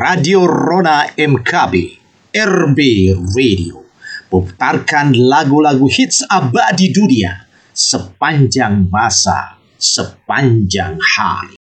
Radio Rona MKB, RB Radio, putarkan lagu-lagu hits abadi dunia sepanjang masa, sepanjang hari.